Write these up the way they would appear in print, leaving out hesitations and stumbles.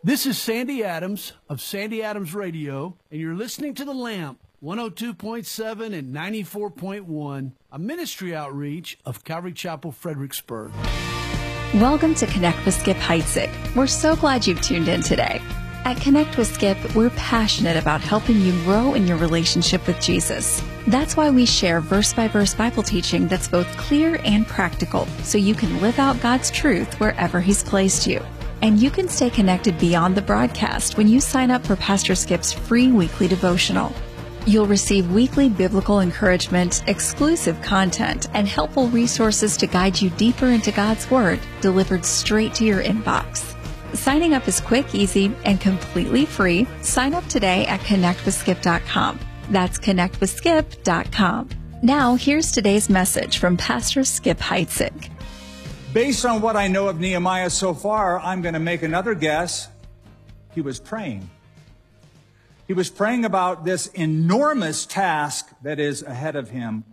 This is Sandy Adams of Sandy Adams Radio, and you're listening to The Lamp, 102.7 and 94.1, a ministry outreach of Calvary Chapel, Fredericksburg. Welcome to Connect with Skip Heitzig. We're so glad you've tuned in today. At Connect with Skip, we're passionate about helping you grow in your relationship with Jesus. That's why we share verse-by-verse Bible teaching that's both clear and practical, so you can live out God's truth wherever He's placed you. And you can stay connected beyond the broadcast when you sign up for Pastor Skip's free weekly devotional. You'll receive weekly biblical encouragement, exclusive content, and helpful resources to guide you deeper into God's Word, delivered straight to your inbox. Signing up is quick, easy, and completely free. Sign up today at connectwithskip.com. That's connectwithskip.com. Now, here's today's message from Pastor Skip Heitzig. Based on what I know of Nehemiah so far, I'm going to make another guess. He was praying. He was praying about this enormous task that is ahead of him.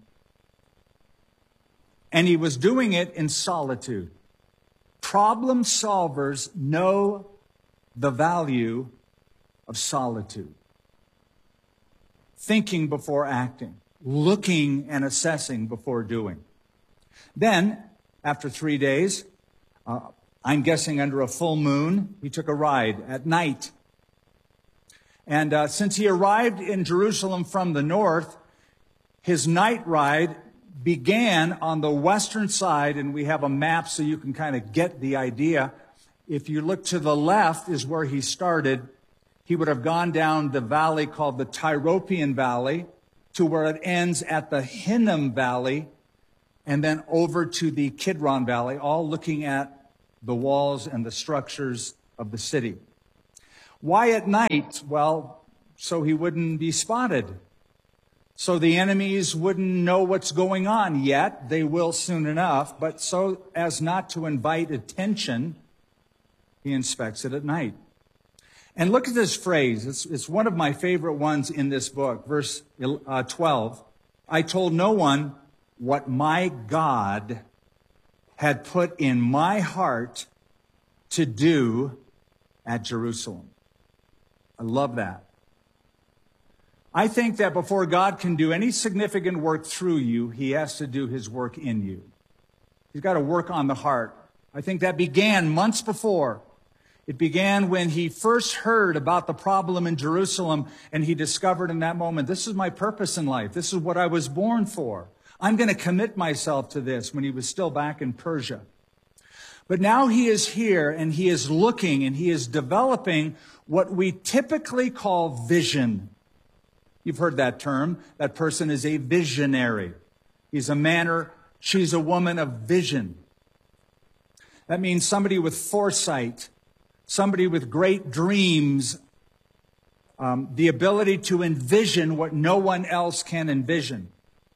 And he was doing it in solitude. Problem solvers know the value of solitude. Thinking before acting. Looking and assessing before doing. Then, after 3 days, I'm guessing under a full moon, he took a ride at night. And since he arrived in Jerusalem from the north, his night ride began on the western side, and we have a map so you can kind of get the idea. If you look to the left is where he started. He would have gone down the valley called the Tyropoeon Valley to where it ends at the Hinnom Valley, and then over to the Kidron Valley, all looking at the walls and the structures of the city. Why at night? Well, so he wouldn't be spotted. So the enemies wouldn't know what's going on yet. They will soon enough. But so as not to invite attention, he inspects it at night. And look at this phrase. It's one of my favorite ones in this book. Verse 12. I told no one what my God had put in my heart to do at Jerusalem. I love that. I think that before God can do any significant work through you, He has to do His work in you. He's got to work on the heart. I think that began months before. It began when he first heard about the problem in Jerusalem, and he discovered in that moment, this is my purpose in life. This is what I was born for. I'm going to commit myself to this, when he was still back in Persia. But now he is here, and he is looking, and he is developing what we typically call vision. You've heard that term. That person is a visionary. He's a man or she's a woman of vision. That means somebody with foresight, somebody with great dreams, the ability to envision what no one else can envision.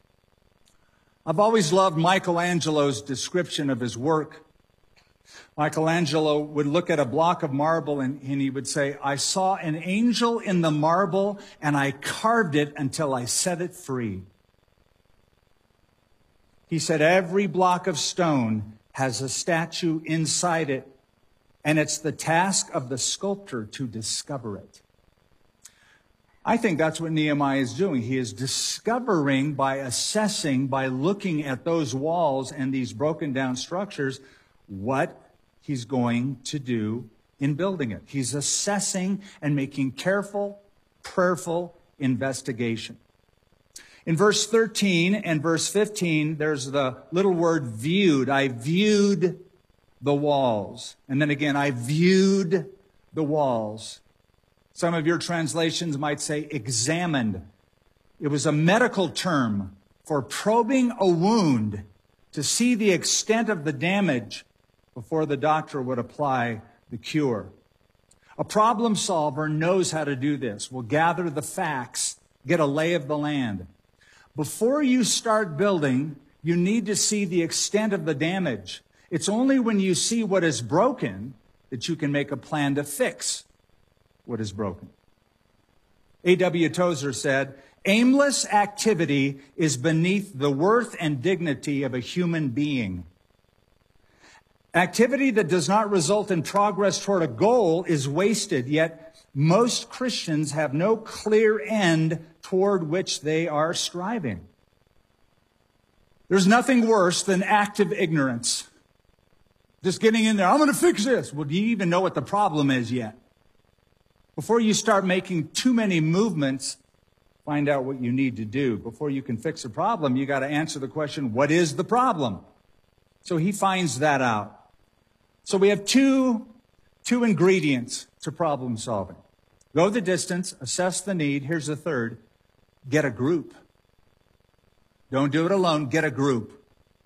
I've always loved Michelangelo's description of his work. Michelangelo would look at a block of marble and he would say, I saw an angel in the marble and I carved it until I set it free. He said every block of stone has a statue inside it, and it's the task of the sculptor to discover it. I think that's what Nehemiah is doing. He is discovering by assessing, by looking at those walls and these broken down structures, what he's going to do in building it. He's assessing and making careful, prayerful investigation. In verse 13 and verse 15, there's the little word viewed. I viewed the walls. And then again, I viewed the walls. Some of your translations might say examined. It was a medical term for probing a wound to see the extent of the damage before the doctor would apply the cure. A problem solver knows how to do this. Will gather the facts, get a lay of the land. Before you start building, you need to see the extent of the damage. It's only when you see what is broken that you can make a plan to fix what is broken. A.W. Tozer said, aimless activity is beneath the worth and dignity of a human being. Activity that does not result in progress toward a goal is wasted, yet most Christians have no clear end toward which they are striving. There's nothing worse than active ignorance. Just getting in there, I'm going to fix this. Well, do you even know what the problem is yet? Before you start making too many movements, find out what you need to do. Before you can fix a problem, you got to answer the question, what is the problem? So he finds that out. So we have two ingredients to problem solving. Go the distance, assess the need. Here's the third. Get a group. Don't do it alone. Get a group.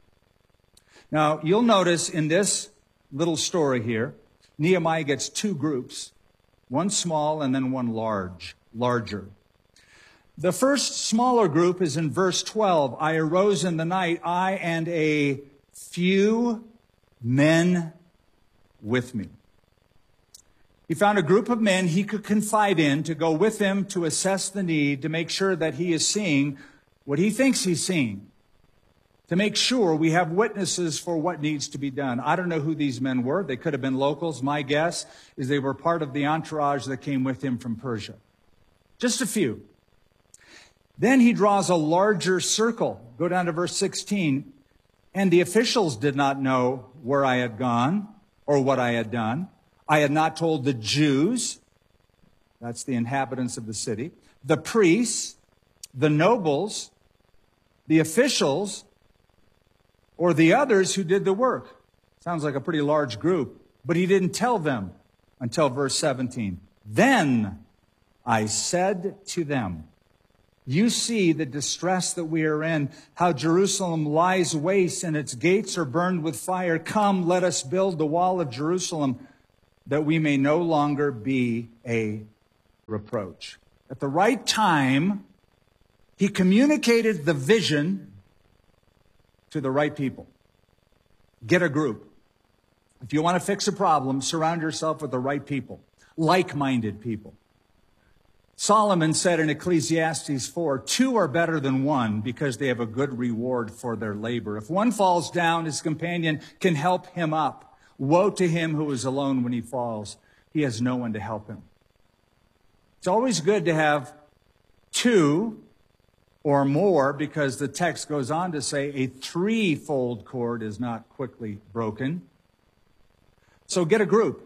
Now, you'll notice in this little story here, Nehemiah gets two groups, one small and then one larger. The first smaller group is in verse 12. I arose in the night, I and a few men with me. He found a group of men he could confide in to go with him to assess the need, to make sure that he is seeing what he thinks he's seeing, to make sure we have witnesses for what needs to be done. I don't know who these men were. They could have been locals. My guess is they were part of the entourage that came with him from Persia. Just a few. Then he draws a larger circle. Go down to verse 16. And the officials did not know where I had gone or what I had done. I had not told the Jews, that's the inhabitants of the city, the priests, the nobles, the officials, or the others who did the work. Sounds like a pretty large group, but he didn't tell them until verse 17. Then I said to them, you see the distress that we are in, how Jerusalem lies waste and its gates are burned with fire. Come, let us build the wall of Jerusalem that we may no longer be a reproach. At the right time, he communicated the vision to the right people. Get a group. If you want to fix a problem, surround yourself with the right people, like-minded people. Solomon said in Ecclesiastes 4, 2 are better than 1 because they have a good reward for their labor. If one falls down, his companion can help him up. Woe to him who is alone when he falls. He has no one to help him. It's always good to have 2 or more because the text goes on to say a 3-fold cord is not quickly broken. So get a group.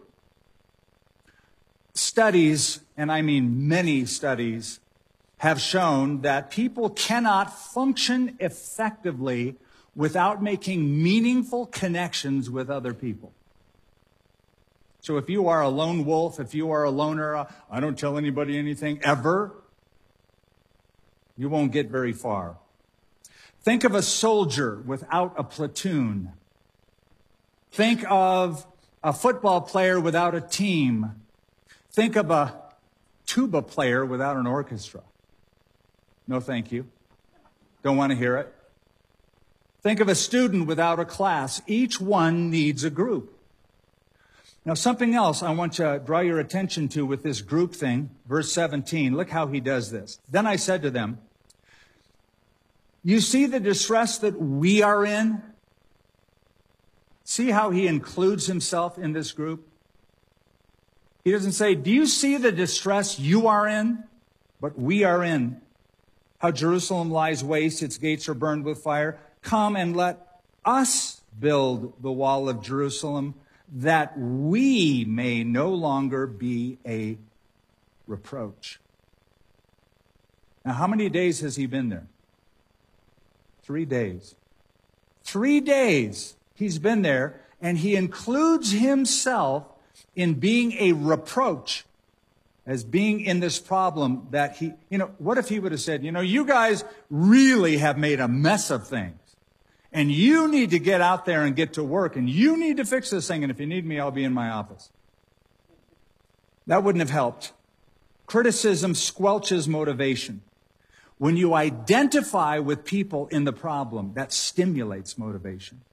Studies, and I mean many studies, have shown that people cannot function effectively without making meaningful connections with other people. So if you are a lone wolf, if you are a loner, I don't tell anybody anything ever, you won't get very far. Think of a soldier without a platoon. Think of a football player without a team. Think of a tuba player without an orchestra. No, thank you. Don't want to hear it. Think of a student without a class. Each one needs a group. Now, something else I want to draw your attention to with this group thing, verse 17. Look how he does this. Then I said to them, you see the distress that we are in? See how he includes himself in this group? He doesn't say, do you see the distress you are in? But we are in. How Jerusalem lies waste, its gates are burned with fire. Come and let us build the wall of Jerusalem, that we may no longer be a reproach. Now, how many days has he been there? 3 days. 3 days he's been there, and he includes himself in being a reproach, as being in this problem that he, what if he would have said, you guys really have made a mess of things, and you need to get out there and get to work, and you need to fix this thing, and if you need me, I'll be in my office. That wouldn't have helped. Criticism squelches motivation. When you identify with people in the problem, that stimulates motivation.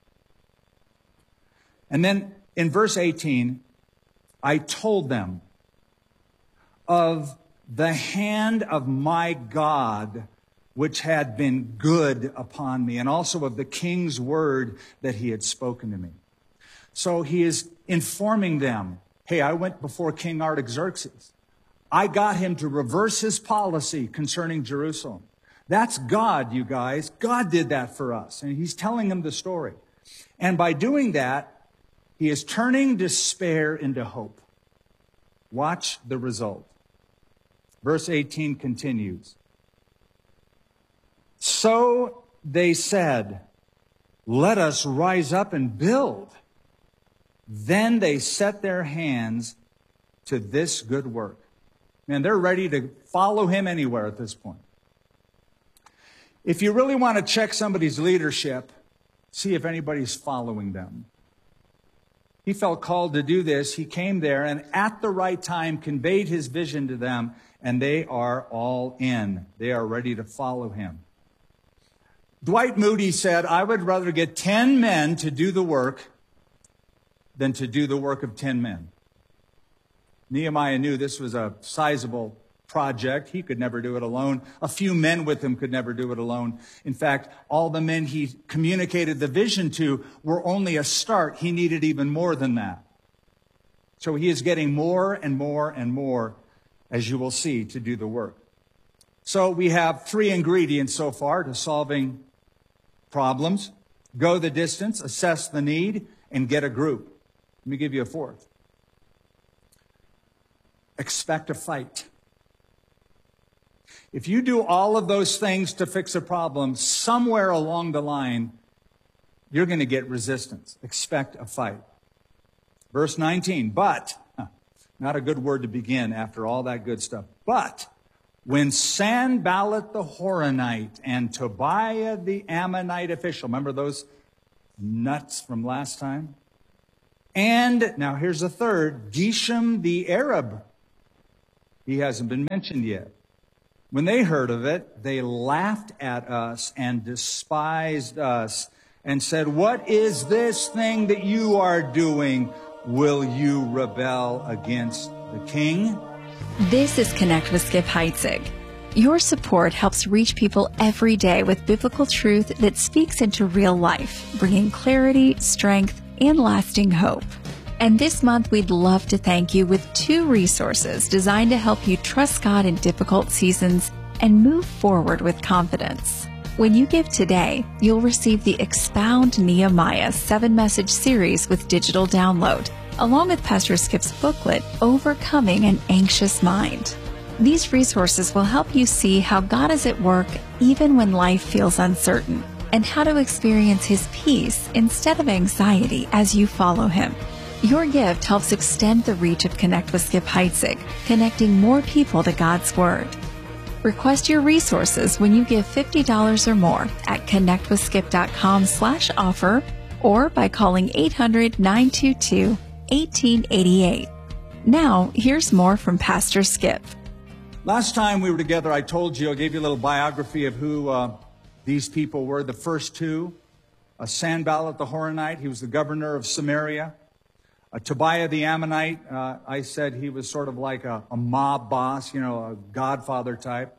And then in verse 18, I told them of the hand of my God, which had been good upon me, and also of the king's word that he had spoken to me. So he is informing them, hey, I went before King Artaxerxes. I got him to reverse his policy concerning Jerusalem. That's God, you guys. God did that for us. And he's telling them the story. And by doing that, he is turning despair into hope. Watch the result. Verse 18 continues. So they said, let us rise up and build. Then they set their hands to this good work. Man, they're ready to follow him anywhere at this point. If you really want to check somebody's leadership, see if anybody's following them. He felt called to do this. He came there and at the right time conveyed his vision to them, and they are all in. They are ready to follow him. Dwight Moody said, I would rather get 10 men to do the work than to do the work of 10 men. Nehemiah knew this was a sizable project. He could never do it alone. A few men with him could never do it alone. In fact, all the men he communicated the vision to were only a start. He needed even more than that. So he is getting more and more and more, as you will see, to do the work. So we have 3 ingredients so far to solving problems: go the distance, assess the need, and get a group. Let me give you a 4th. Expect a fight. If you do all of those things to fix a problem, somewhere along the line, you're going to get resistance. Expect a fight. Verse 19, but, not a good word to begin after all that good stuff, but when Sanballat the Horonite and Tobiah the Ammonite official, remember those nuts from last time? And, now here's a third, Geshem the Arab. He hasn't been mentioned yet. When they heard of it, they laughed at us and despised us and said, what is this thing that you are doing? Will you rebel against the king? This is Connect with Skip Heitzig. Your support helps reach people every day with biblical truth that speaks into real life, bringing clarity, strength, and lasting hope. And this month, we'd love to thank you with 2 resources designed to help you trust God in difficult seasons and move forward with confidence. When you give today, you'll receive the Expound Nehemiah 7-message series with digital download, along with Pastor Skip's booklet, Overcoming an Anxious Mind. These resources will help you see how God is at work even when life feels uncertain, and how to experience His peace instead of anxiety as you follow Him. Your gift helps extend the reach of Connect with Skip Heitzig, connecting more people to God's Word. Request your resources when you give $50 or more at connectwithskip.com/offer or by calling 800-922-1888. Now, here's more from Pastor Skip. Last time we were together, I told you, I gave you a little biography of who these people were. The first 2, Sanballat the Horonite, he was the governor of Samaria. Tobiah the Ammonite, I said he was sort of like a mob boss, a godfather type.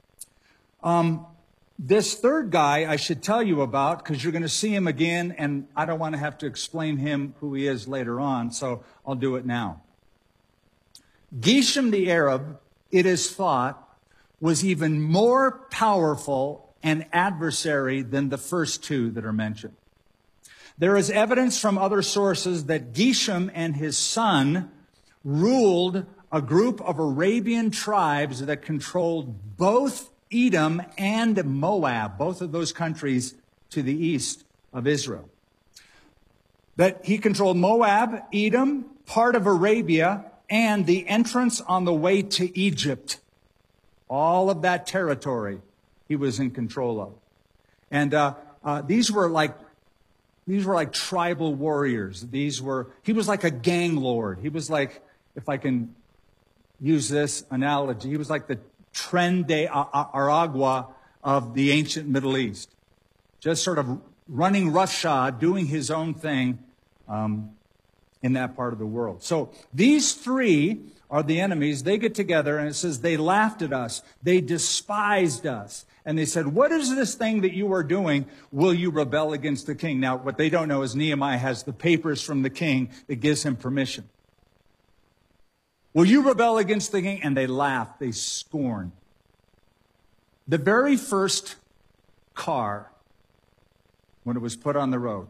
This third guy I should tell you about because you're going to see him again, and I don't want to have to explain him who he is later on, so I'll do it now. Geshem the Arab, it is thought, was even more powerful and adversary than the first 2 that are mentioned. There is evidence from other sources that Geshem and his son ruled a group of Arabian tribes that controlled both Edom and Moab, both of those countries to the east of Israel. That he controlled Moab, Edom, part of Arabia, and the entrance on the way to Egypt. All of that territory he was in control of. And these were like tribal warriors. He was like a gang lord. He was like, if I can use this analogy, he was like the Tren de Aragua of the ancient Middle East. Just sort of running roughshod, doing his own thing. in that part of the world. So these three are the enemies. They get together, and it says they laughed at us. They despised us. And they said, what is this thing that you are doing? Will you rebel against the king? Now, what they don't know is Nehemiah has the papers from the king that gives him permission. Will you rebel against the king? And they laughed. They scorned. The very first car, when it was put on the road,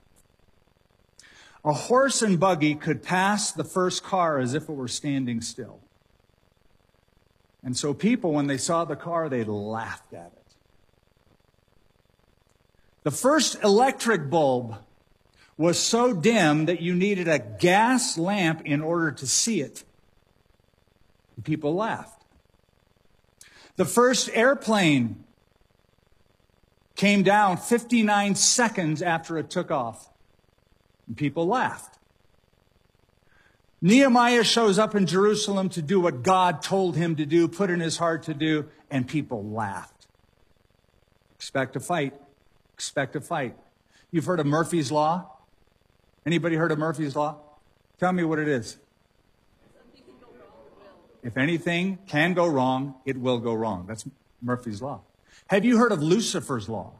a horse and buggy could pass the first car as if it were standing still. And so people, when they saw the car, they laughed at it. The first electric bulb was so dim that you needed a gas lamp in order to see it. And people laughed. The first airplane came down 59 seconds after it took off. And people laughed. Nehemiah shows up in Jerusalem to do what God told him to do, put in his heart to do, and people laughed. Expect a fight. Expect a fight. You've heard of Murphy's Law? Anybody heard of Murphy's Law? Tell me what it is. If anything can go wrong, it will go wrong. That's Murphy's Law. Have you heard of Lucifer's Law?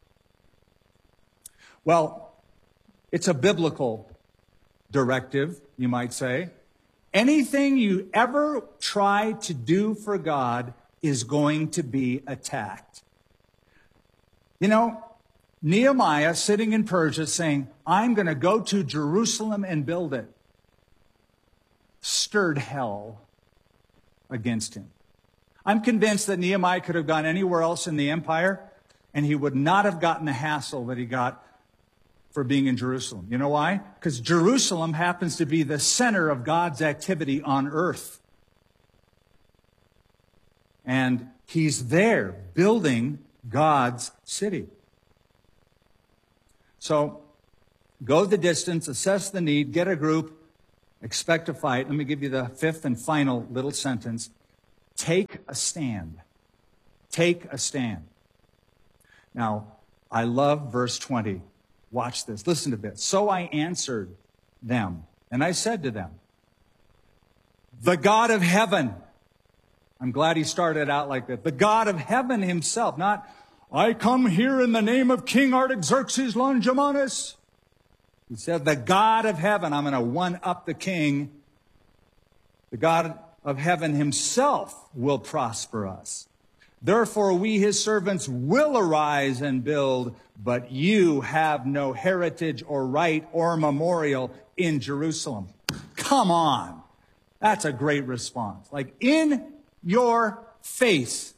Well, it's a biblical directive, you might say. Anything you ever try to do for God is going to be attacked. You know, Nehemiah sitting in Persia saying, I'm going to go to Jerusalem and build it, stirred hell against him. I'm convinced that Nehemiah could have gone anywhere else in the empire, and he would not have gotten the hassle that he got for being in Jerusalem. You know why? Because Jerusalem happens to be the center of God's activity on earth. And he's there building God's city. So go the distance, assess the need, get a group, expect a fight. Let me give you the fifth and final little sentence. Take a stand. Take a stand. Now, I love verse 20. Watch this. Listen to this. So I answered them, and I said to them, the God of heaven. I'm glad he started out like that. The God of heaven himself, not, I come here in the name of King Artaxerxes Longimanus. He said, the God of heaven. I'm going to one-up the king. The God of heaven himself will prosper us. Therefore, we, his servants, will arise and build, but you have no heritage or right or memorial in Jerusalem. Come on. That's a great response. Like, in your face.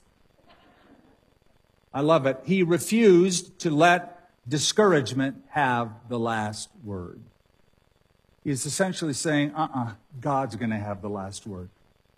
I love it. He refused to let discouragement have the last word. He's essentially saying, God's going to have the last word.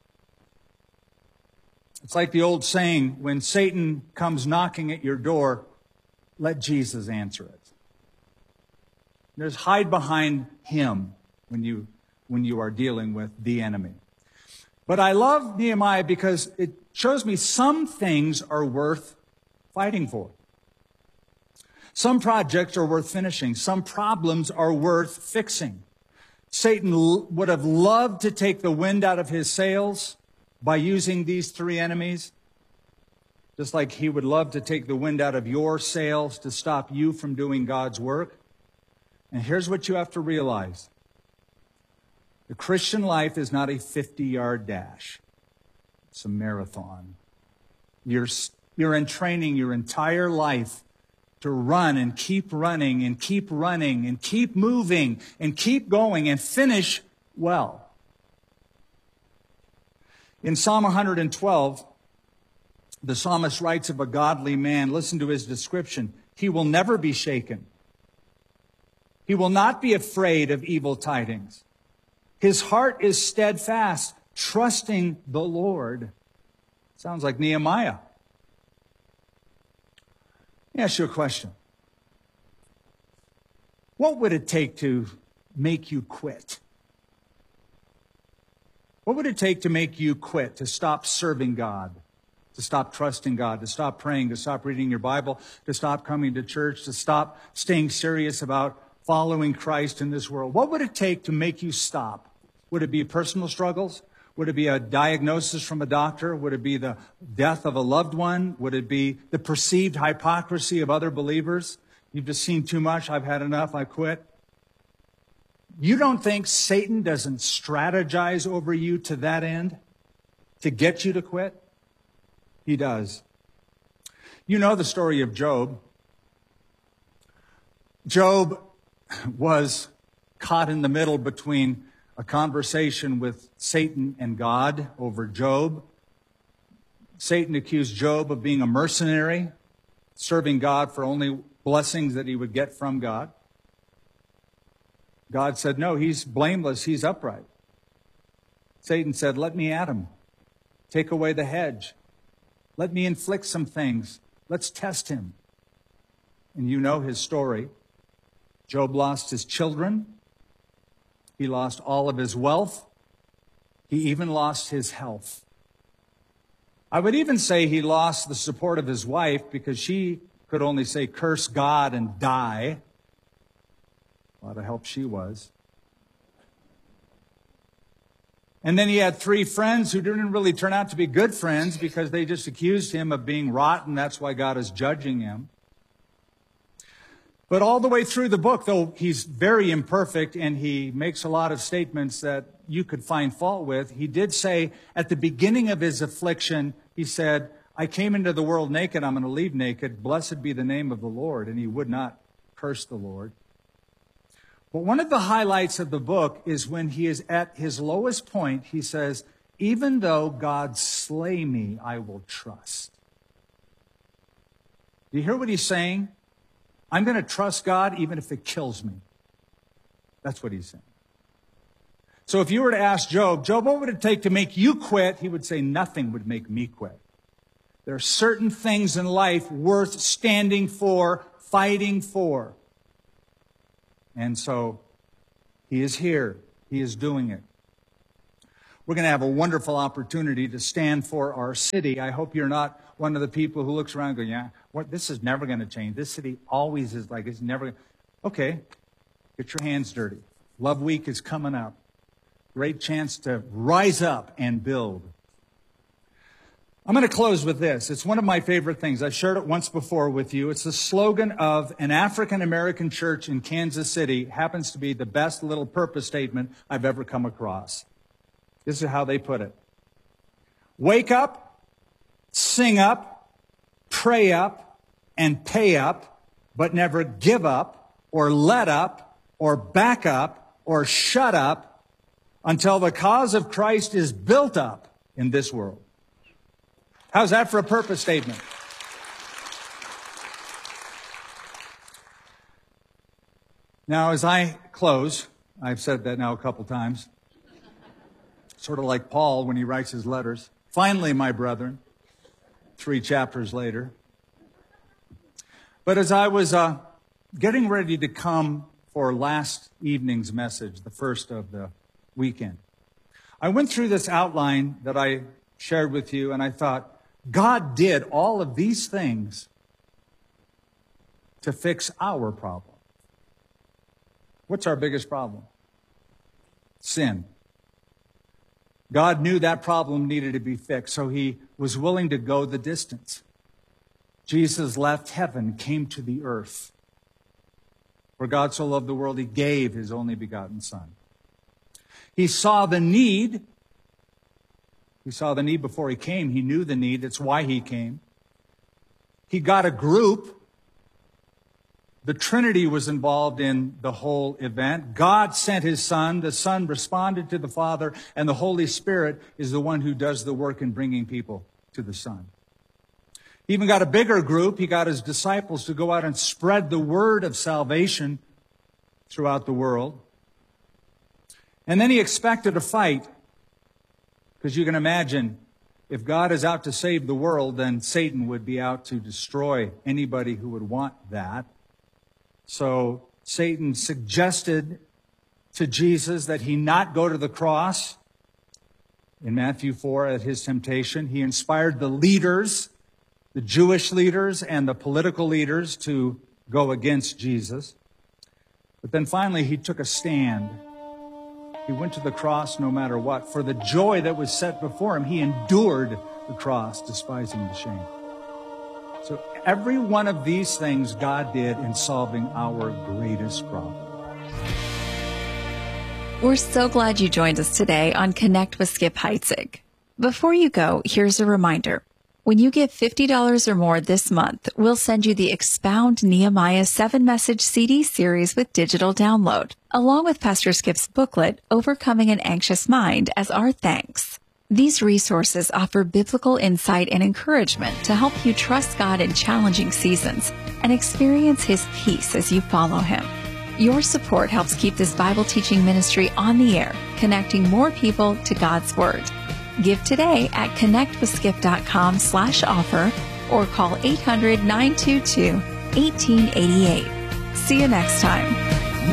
It's like the old saying, when Satan comes knocking at your door, let Jesus answer it. There's hide behind him when you are dealing with the enemy. But I love Nehemiah because it shows me some things are worth fighting for. Some projects are worth finishing. Some problems are worth fixing. Satan would have loved to take the wind out of his sails by using these three enemies, just like he would love to take the wind out of your sails to stop you from doing God's work. And here's what you have to realize. The Christian life is not a 50-yard dash. It's a marathon. You're in training your entire life to run and keep running and keep running and keep moving and keep going and finish well. In Psalm 112, the psalmist writes of a godly man. Listen to his description. He will never be shaken. He will not be afraid of evil tidings. His heart is steadfast, trusting the Lord. Sounds like Nehemiah. Let me ask you a question. What would it take to make you quit? What would it take to make you quit, to stop serving God, to stop trusting God, to stop praying, to stop reading your Bible, to stop coming to church, to stop staying serious about following Christ in this world, what would it take to make you stop? Would it be personal struggles? Would it be a diagnosis from a doctor? Would it be the death of a loved one? Would it be the perceived hypocrisy of other believers? You've just seen too much. I've had enough. I quit. You don't think Satan doesn't strategize over you to that end, to get you to quit? He does. You know the story of Job. Job was caught in the middle between a conversation with Satan and God over Job. Satan accused Job of being a mercenary, serving God for only blessings that he would get from God. God said, no, he's blameless, he's upright. Satan said, let me at him. Take away the hedge. Let me inflict some things. Let's test him. And you know his story. Job lost his children. He lost all of his wealth. He even lost his health. I would even say he lost the support of his wife because she could only say, curse God and die. A lot of help she was. And then he had 3 friends who didn't really turn out to be good friends because they just accused him of being rotten. That's why God is judging him. But all the way through the book, though he's very imperfect and he makes a lot of statements that you could find fault with, he did say at the beginning of his affliction, he said, I came into the world naked, I'm going to leave naked. Blessed be the name of the Lord. And he would not curse the Lord. But one of the highlights of the book is when he is at his lowest point, he says, even though God slay me, I will trust. Do you hear what he's saying? I'm going to trust God even if it kills me. That's what he's saying. So if you were to ask Job, what would it take to make you quit? He would say, nothing would make me quit. There are certain things in life worth standing for, fighting for. And so he is here. He is doing it. We're going to have a wonderful opportunity to stand for our city. I hope you're not one of the people who looks around and goes, yeah, this is never going to change. This city always is like it's never. Okay, get your hands dirty. Love Week is coming up. Great chance to rise up and build. I'm going to close with this. It's one of my favorite things. I've shared it once before with you. It's the slogan of an African-American church in Kansas City. It happens to be the best little purpose statement I've ever come across. This is how they put it. Wake up, sing up, pray up, and pay up, but never give up, or let up, or back up, or shut up until the cause of Christ is built up in this world. How's that for a purpose statement? Now, as I close, I've said that now a couple times, sort of like Paul when he writes his letters. Finally, my brethren, 3 chapters later. But as I was getting ready to come for last evening's message, the first of the weekend, I went through this outline that I shared with you, and I thought, God did all of these things to fix our problem. What's our biggest problem? Sin. God knew that problem needed to be fixed, so he was willing to go the distance. Jesus left heaven, came to the earth. For God so loved the world, he gave his only begotten Son. He saw the need. He saw the need before he came. He knew the need. That's why he came. He got a group. The Trinity was involved in the whole event. God sent his Son. The Son responded to the Father. And the Holy Spirit is the one who does the work in bringing people to the Son. He even got a bigger group. He got his disciples to go out and spread the word of salvation throughout the world. And then he expected a fight. Because you can imagine, if God is out to save the world, then Satan would be out to destroy anybody who would want that. So Satan suggested to Jesus that he not go to the cross. In Matthew 4, at his temptation, he inspired the leaders, the Jewish leaders and the political leaders, to go against Jesus. But then finally, he took a stand. He went to the cross no matter what. For the joy that was set before him, he endured the cross, despising the shame. So every one of these things God did in solving our greatest problem. We're so glad you joined us today on Connect with Skip Heitzig. Before you go, here's a reminder. When you give $50 or more this month, we'll send you the Expound Nehemiah 7-message CD series with digital download, along with Pastor Skip's booklet, Overcoming an Anxious Mind, as our thanks. These resources offer biblical insight and encouragement to help you trust God in challenging seasons and experience His peace as you follow Him. Your support helps keep this Bible teaching ministry on the air, connecting more people to God's Word. Give today at connectwithskip.com/offer or call 800-922-1888. See you next time.